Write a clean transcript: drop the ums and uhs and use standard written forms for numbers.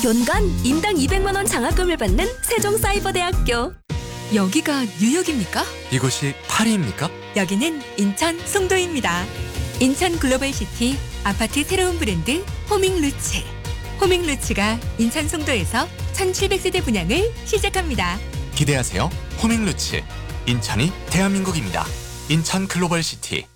연간 인당 200만 원 장학금을 받는 세종사이버대학교. 여기가 뉴욕입니까? 이곳이 파리입니까? 여기는 인천 송도입니다. 인천 글로벌시티 아파트 새로운 브랜드 호밍루츠. 호밍루츠가 인천 송도에서 1700세대 분양을 시작합니다. 기대하세요. 호밍루츠. 인천이 대한민국입니다. 인천 글로벌시티.